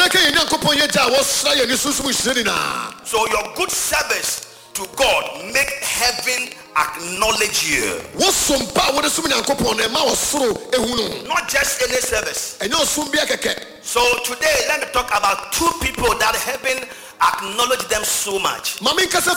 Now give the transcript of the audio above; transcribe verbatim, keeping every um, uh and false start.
So your good service to God make heaven acknowledge you. Not just any service. So today let me talk about two people that heaven acknowledge them so much.